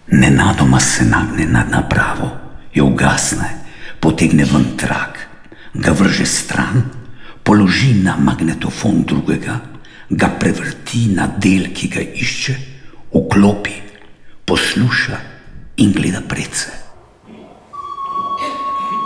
Nenadoma se nagne nad napravo, jo ugasne, potegne ven trak, ga vrže stran, položi na magnetofon drugega, ga prevrti na del, ki ga išče, vklopi, posluša in gleda predse.